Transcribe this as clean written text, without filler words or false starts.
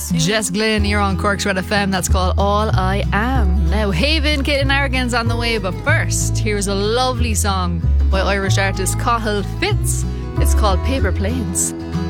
Jess Glynn, you're on Cork's Red FM. That's called All I Am. Now, Haven, Kit and Argan's on the way, but first, here's a lovely song by Irish artist Cathal Fitz. It's called Paper Planes.